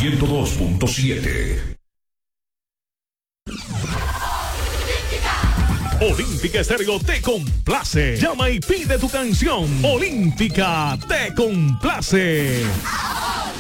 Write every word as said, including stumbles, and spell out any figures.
ciento dos punto siete. Olímpica Estéreo te complace. Llama y pide tu canción. Olímpica te complace.